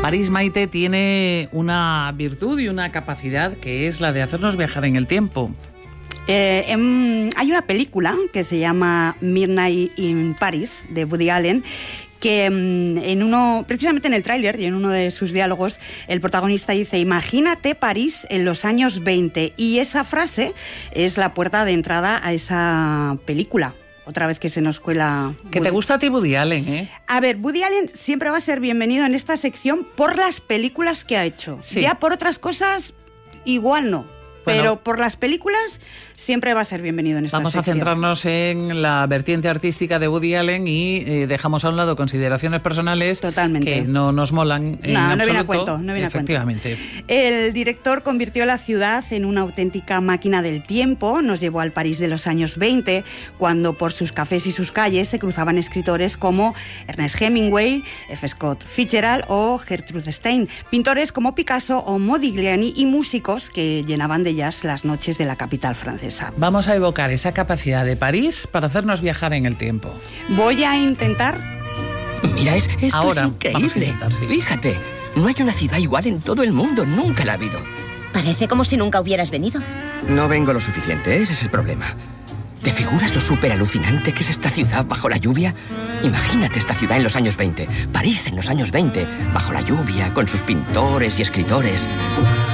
París, Maite, tiene una virtud y una capacidad que es la de hacernos viajar en el tiempo. Hay una película que se llama Midnight in Paris, de Woody Allen, que precisamente en el tráiler y en uno de sus diálogos, el protagonista dice: imagínate París en los años 20, y esa frase es la puerta de entrada a esa película. Otra vez que se nos cuela... Que te gusta a ti Woody Allen, ¿eh? A ver, Woody Allen siempre va a ser bienvenido en esta sección por las películas que ha hecho. Sí. Ya por otras cosas, igual no. Bueno, pero por las películas siempre va a ser bienvenido en esta sección. Vamos a centrarnos en la vertiente artística de Woody Allen y dejamos a un lado consideraciones personales. Totalmente. Que no nos molan en absoluto. No viene a cuento, no viene Efectivamente. a cuento. El director convirtió la ciudad en una auténtica máquina del tiempo. Nos llevó al París de los años 20, cuando por sus cafés y sus calles se cruzaban escritores como Ernest Hemingway, F. Scott Fitzgerald o Gertrude Stein, pintores como Picasso o Modigliani y músicos que llenaban de jazz las noches de la capital francesa. Vamos a evocar esa capacidad de París para hacernos viajar en el tiempo. Voy a intentar... Mira, esto ahora, es increíble. vamos a intentar, sí. Fíjate, no hay una ciudad igual en todo el mundo, nunca la ha habido. Parece como si nunca hubieras venido. No vengo lo suficiente, ese es el problema. ¿Te figuras lo súper alucinante que es esta ciudad bajo la lluvia? Imagínate esta ciudad en los años 20, París en los años 20, bajo la lluvia, con sus pintores y escritores.